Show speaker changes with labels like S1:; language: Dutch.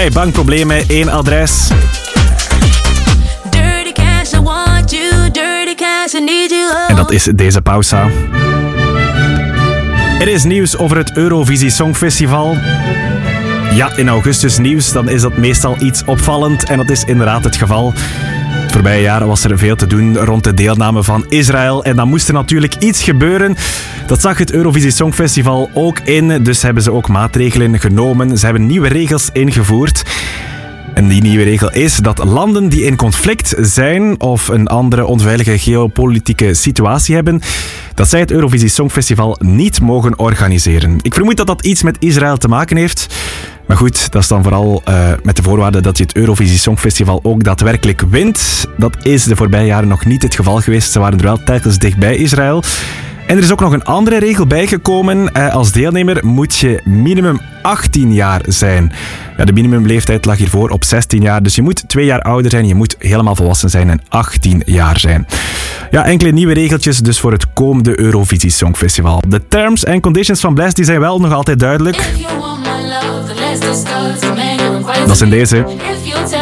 S1: Bij bankproblemen 1 adres.
S2: Dirty cash, I want you. Dirty cash, I need you.
S1: En dat is deze pausa. Er is nieuws over het Eurovisie Songfestival. Ja, in augustus nieuws, dan is dat meestal iets opvallend. En dat is inderdaad het geval. Het voorbije jaar was er veel te doen rond de deelname van Israël. En dan moest er natuurlijk iets gebeuren. Dat zag het Eurovisie Songfestival ook in. Dus hebben ze ook maatregelen genomen. Ze hebben nieuwe regels ingevoerd. En die nieuwe regel is dat landen die in conflict zijn of een andere onveilige geopolitieke situatie hebben, dat zij het Eurovisie Songfestival niet mogen organiseren. Ik vermoed dat dat iets met Israël te maken heeft. Maar goed, dat is dan vooral met de voorwaarde dat je het Eurovisie Songfestival ook daadwerkelijk wint. Dat is de voorbije jaren nog niet het geval geweest. Ze waren er wel telkens dichtbij Israël. En er is ook nog een andere regel bijgekomen. Als deelnemer moet je minimum 18 jaar zijn. Ja, de minimumleeftijd lag hiervoor op 16 jaar. Dus je moet 2 jaar ouder zijn, je moet helemaal volwassen zijn en 18 jaar zijn. Ja, enkele nieuwe regeltjes dus voor het komende Eurovisie Songfestival. De terms and conditions van Blast die zijn wel nog altijd duidelijk. Dat zijn deze.